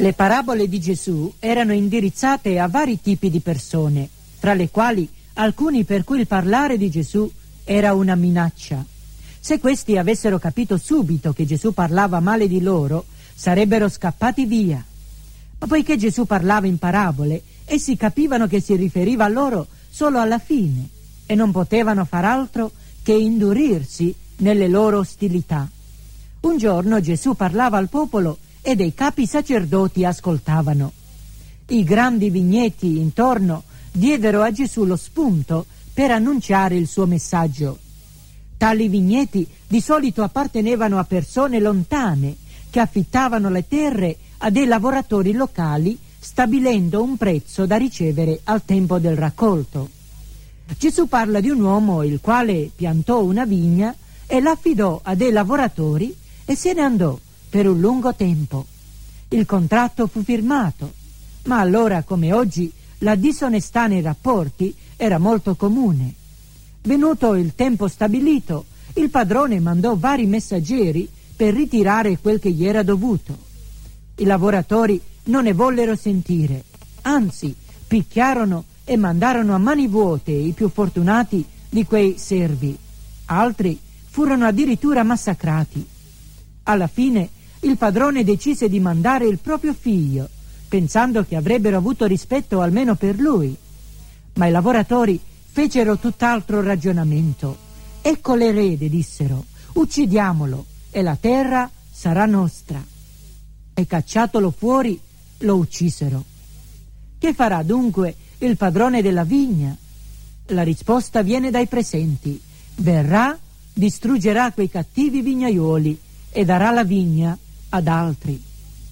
Le parabole di Gesù erano indirizzate a vari tipi di persone, tra le quali alcuni per cui il parlare di Gesù era una minaccia. Se questi avessero capito subito che Gesù parlava male di loro, sarebbero scappati via. Ma poiché Gesù parlava in parabole, essi capivano che si riferiva a loro solo alla fine e non potevano far altro che indurirsi nelle loro ostilità. Un giorno Gesù parlava al popolo e dei capi sacerdoti ascoltavano. I grandi vigneti intorno diedero a Gesù lo spunto per annunciare il suo messaggio. Tali vigneti di solito appartenevano a persone lontane che affittavano le terre a dei lavoratori locali, stabilendo un prezzo da ricevere al tempo del raccolto. Gesù parla di un uomo il quale piantò una vigna e l'affidò a dei lavoratori e se ne andò per un lungo tempo. Il contratto fu firmato, ma allora come oggi la disonestà nei rapporti era molto comune. Venuto il tempo stabilito, il padrone mandò vari messaggeri per ritirare quel che gli era dovuto. I lavoratori non ne vollero sentire, anzi picchiarono e mandarono a mani vuote i più fortunati di quei servi. Altri furono addirittura massacrati. Alla fine il padrone decise di mandare il proprio figlio, pensando che avrebbero avuto rispetto almeno per lui. Ma i lavoratori fecero tutt'altro ragionamento. Ecco l'erede, dissero, uccidiamolo e la terra sarà nostra. E cacciatolo fuori, lo uccisero. Che farà dunque il padrone della vigna? La risposta viene dai presenti. Verrà, distruggerà quei cattivi vignaioli e darà la vigna ad altri.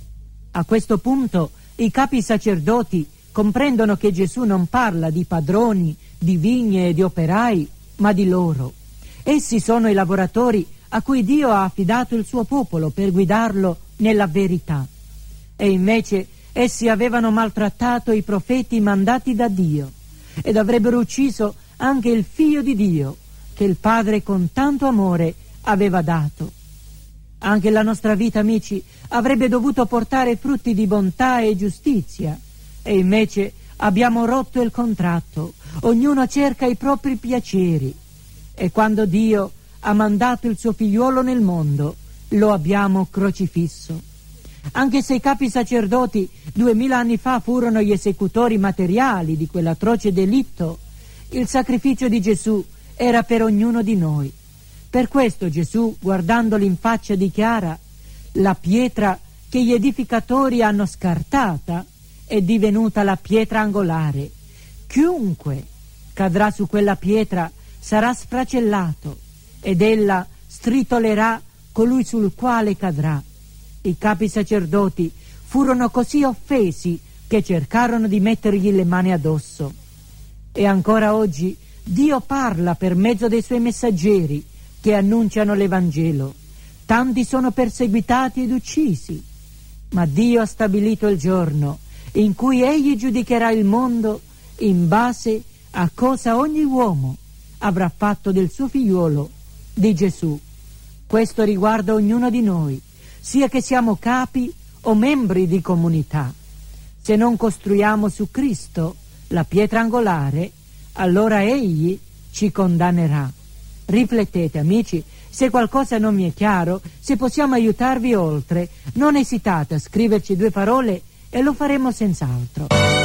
A questo punto i capi sacerdoti comprendono che Gesù non parla di padroni, di vigne e di operai, ma di loro. Essi sono i lavoratori a cui Dio ha affidato il suo popolo per guidarlo nella verità. E invece essi avevano maltrattato i profeti mandati da Dio ed avrebbero ucciso anche il Figlio di Dio che il Padre con tanto amore aveva dato. Anche la nostra vita, amici, avrebbe dovuto portare frutti di bontà e giustizia, e invece abbiamo rotto il contratto. Ognuno cerca i propri piaceri, e quando Dio ha mandato il suo figliuolo nel mondo, lo abbiamo crocifisso. Anche se i capi sacerdoti 2000 anni fa furono gli esecutori materiali di quell'atroce delitto, il sacrificio di Gesù era per ognuno di noi. Per questo Gesù, guardandoli in faccia, dichiara: la pietra che gli edificatori hanno scartata è divenuta la pietra angolare. Chiunque cadrà su quella pietra sarà sfracellato, ed ella stritolerà colui sul quale cadrà. I capi sacerdoti furono così offesi che cercarono di mettergli le mani addosso. E ancora oggi Dio parla per mezzo dei suoi messaggeri che annunciano l'Evangelo. Tanti sono perseguitati ed uccisi, ma Dio ha stabilito il giorno in cui Egli giudicherà il mondo in base a cosa ogni uomo avrà fatto del suo figliuolo, di Gesù. Questo riguarda ognuno di noi, sia che siamo capi o membri di comunità. Se non costruiamo su Cristo, la pietra angolare, allora Egli ci condannerà. Riflettete, amici, se qualcosa non mi è chiaro, se possiamo aiutarvi oltre, non esitate a scriverci 2 parole e lo faremo senz'altro.